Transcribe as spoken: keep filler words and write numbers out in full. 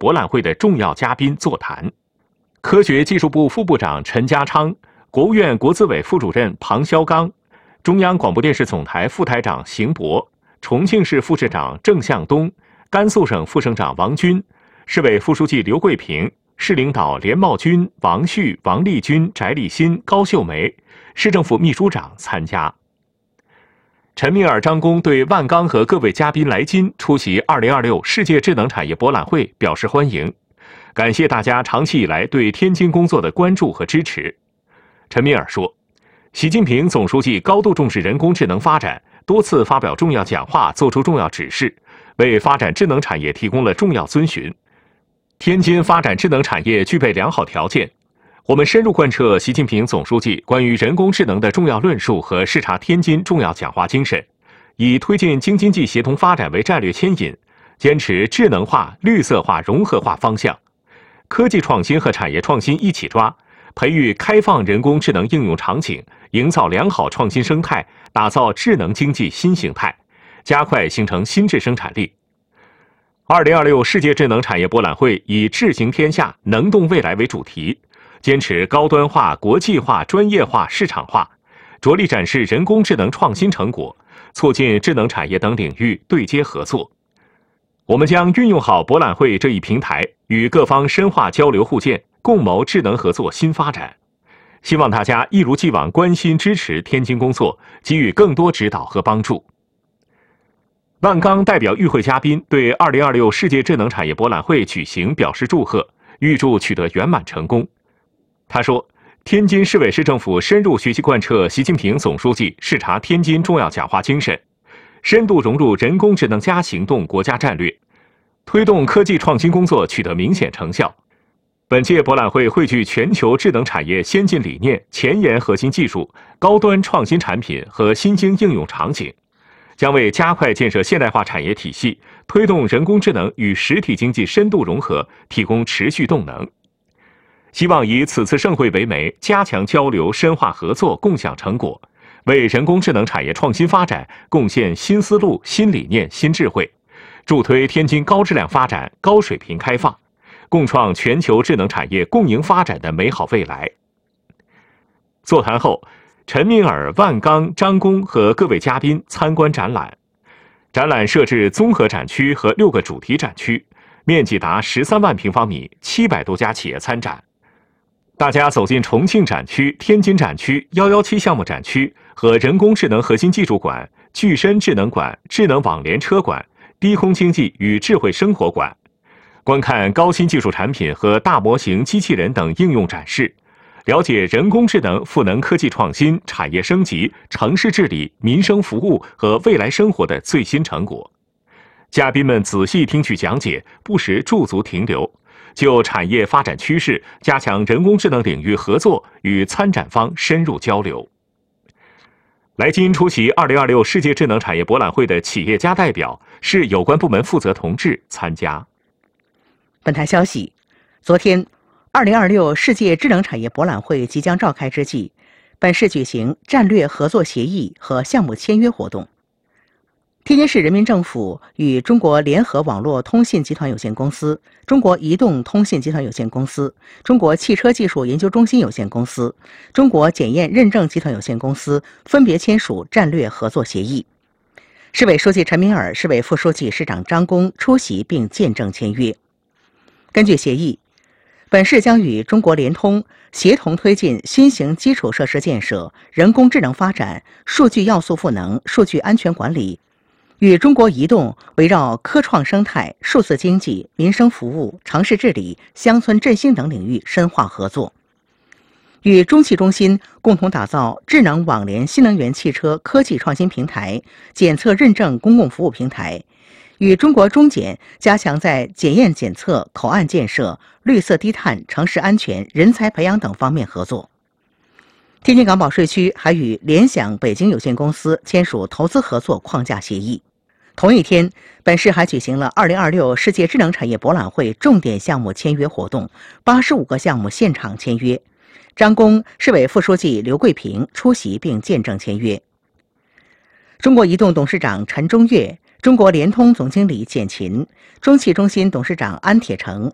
博览会的重要嘉宾座谈。科学技术部副部长陈家昌、国务院国资委副主任庞肖刚、中央广播电视总台副台长邢博、重庆市副市长郑向东、甘肃省副省长王军、市委副书记刘桂平、市领导连茂军、王旭、王立军、翟立新、高秀梅，市政府秘书长参加。陈敏尔、张工对万钢和各位嘉宾来津出席二零二六世界智能产业博览会表示欢迎，感谢大家长期以来对天津工作的关注和支持。陈敏尔说，习近平总书记高度重视人工智能发展，多次发表重要讲话，作出重要指示，为发展智能产业提供了重要遵循。天津发展智能产业具备良好条件，我们深入贯彻习近平总书记关于人工智能的重要论述和视察天津重要讲话精神，以推进京津冀协同发展为战略牵引，坚持智能化、绿色化、融合化方向，科技创新和产业创新一起抓，培育开放人工智能应用场景，营造良好创新生态，打造智能经济新形态，加快形成新质生产力。二零二六世界智能产业博览会以智行天下、能动未来为主题，坚持高端化、国际化、专业化、市场化，着力展示人工智能创新成果，促进智能产业等领域对接合作。我们将运用好博览会这一平台，与各方深化交流互鉴，共谋智能合作新发展。希望大家一如既往关心支持天津工作，给予更多指导和帮助。万钢代表与会嘉宾对二零二六世界智能产业博览会举行表示祝贺，预祝取得圆满成功。他说，天津市委市政府深入学习贯彻习近平总书记视察天津重要讲话精神，深度融入人工智能加行动国家战略，推动科技创新工作取得明显成效。本届博览会汇聚全球智能产业先进理念、前沿核心技术、高端创新产品和新兴应用场景，将为加快建设现代化产业体系，推动人工智能与实体经济深度融合提供持续动能。希望以此次盛会为媒，加强交流、深化合作、共享成果，为人工智能产业创新发展贡献新思路、新理念、新智慧，助推天津高质量发展、高水平开放，共创全球智能产业共赢发展的美好未来。座谈后，陈敏尔、万钢、张工和各位嘉宾参观展览。展览设置综合展区和六个主题展区，面积达十三万平方米，七百多家企业参展。大家走进重庆展区、天津展区、一一七项目展区和人工智能核心技术馆、具身智能馆、智能网联车馆、低空经济与智慧生活馆，观看高新技术产品和大模型机器人等应用展示，了解人工智能赋能科技创新、产业升级、城市治理、民生服务和未来生活的最新成果。嘉宾们仔细听取讲解，不时驻足停留，就产业发展趋势、加强人工智能领域合作与参展方深入交流。来津出席二零二六世界智能产业博览会的企业家代表、市有关部门负责同志参加。 本台消息，昨天二零二六世界智能产业博览会即将召开之际，本市举行战略合作协议和项目签约活动。天津市人民政府与中国联合网络通信集团有限公司、中国移动通信集团有限公司、中国汽车技术研究中心有限公司、中国检验认证集团有限公司分别签署战略合作协议。市委书记陈敏尔、市委副书记、市长张工出席并见证签约。根据协议，本市将与中国联通协同推进新型基础设施建设、人工智能发展、数据要素赋能、数据安全管理，与中国移动围绕科创生态、数字经济、民生服务、城市治理、乡村振兴等领域深化合作，与中汽中心共同打造智能网联新能源汽车科技创新平台、检测认证公共服务平台，与中国中检加强在检验检测、口岸建设、绿色低碳、城市安全、人才培养等方面合作。天津港宝税区还与联想北京有限公司签署投资合作框架协议。同一天，本市还举行了二零二六世界智能产业博览会重点项目签约活动，八十五个项目现场签约。张工、市委副书记刘桂平出席并见证签约。中国移动董事长陈中岳、中国联通总经理简琴、中汽中心董事长安铁成、